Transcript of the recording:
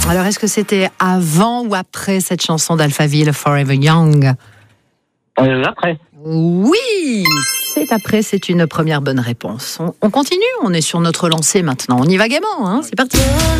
Alors, est-ce que c'était avant ou après cette chanson d'Alphaville, Forever Young ? Après. Oui, c'est après, c'est une première bonne réponse. On continue, on est sur notre lancée maintenant. On y va gaiement, hein, c'est parti.